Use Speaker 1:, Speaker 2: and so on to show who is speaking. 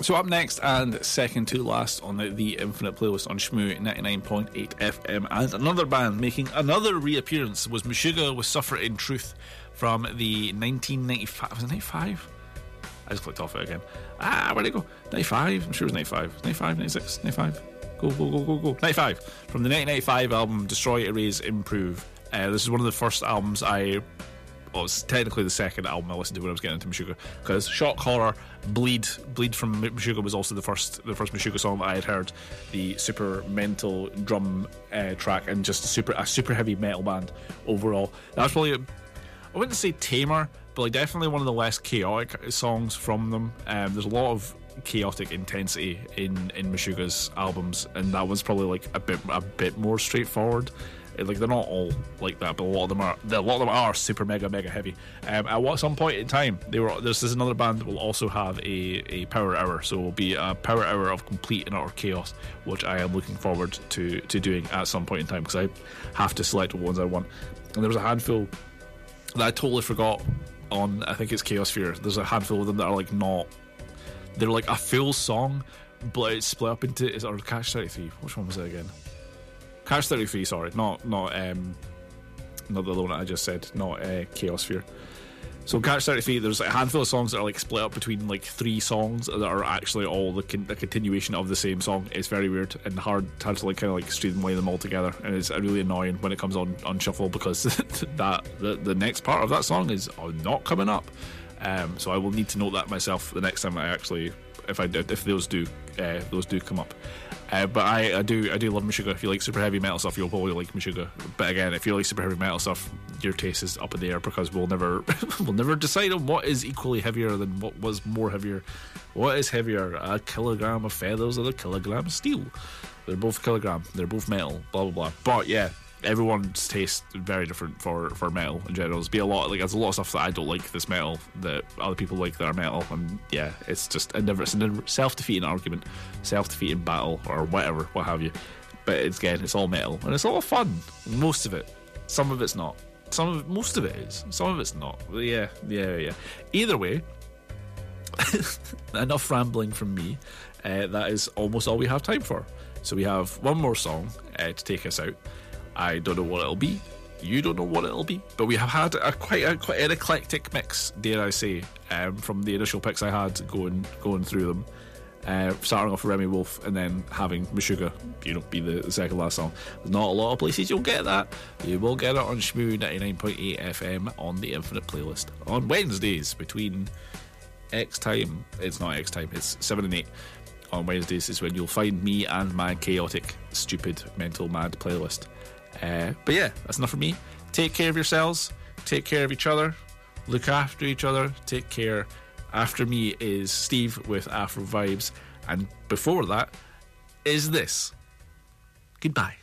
Speaker 1: So up next and second to last on the Infinite playlist on Shmoo 99.8 FM, and another band making another reappearance was Meshuggah with Suffer in Truth from the 1995. Was it 95? I just clicked off it again. Where'd it go? 95? I'm sure it was 95. 95, 96, 95. Go. 95. From the 1995 album Destroy, Erase, Improve. This is one of the first albums it's technically the second album I listened to when I was getting into Meshuggah, because Shock Horror, Bleed from Meshuggah was also the first Meshuggah song that I had heard. The super mental drum track, and just a super heavy metal band overall. That's probably I wouldn't say tamer, but like definitely one of the less chaotic songs from them. There's a lot of chaotic intensity in Meshuggah's albums, and that was probably like a bit more straightforward. Like, they're not all like that, but a lot of them are super mega heavy. At some point in time, this is another band that will also have a power hour, so it will be a power hour of complete and utter chaos, which I am looking forward to doing at some point in time, because I have to select what ones I want. And there was a handful that I totally forgot on, I think it's Chaosphere. There's a handful of them that are like they're like a full song, but it's split up into, or Catch 33. Which one was it again? Catch 33, sorry, not the other one that I just said, not Chaosphere. So Catch 33, there's a handful of songs that are like split up between like 3 songs that are actually all the continuation of the same song. It's very weird and hard to like kind of like streamline them all together, and it's really annoying when it comes on shuffle, because the next part of that song is not coming up. So I will need to note that myself the next time I actually, if those do come up. But I do love Meshuggah. If you like super heavy metal stuff, you'll probably like Meshuggah. But again, if you like super heavy metal stuff, your taste is up in the air, because we'll never decide on what is equally heavier than what was more heavier. What is heavier, a kilogram of feathers or a kilogram of steel? They're both kilogram. They're both metal. Blah blah blah. But yeah, everyone's taste is very different for metal in general. There's a lot of stuff that I don't like this metal that other people like that are metal, and yeah, it's just it's a self-defeating argument, self-defeating battle, or whatever, what have you. But it's all metal, and it's all fun. Most of it. Some of it's not. Most of it is. Some of it's not. Yeah. Either way, enough rambling from me. That is almost all we have time for. So we have one more song to take us out. I don't know what it'll be. You don't know what it'll be. But we have had quite an eclectic mix, dare I say, from the initial picks I had going through them. Starting off with Remy Wolf and then having Meshuggah, be the second last song. There's not a lot of places you'll get that. You will get it on Shmoo 99.8 FM on the Infinite playlist on Wednesdays between X time. It's not X time. It's 7 and 8. On Wednesdays is when you'll find me and my chaotic, stupid, mental, mad playlist. But yeah, that's enough for me. Take care of yourselves. Take care of each other. Look after each other. Take care. After me is Steve with Afro Vibes, and before that is this. Goodbye.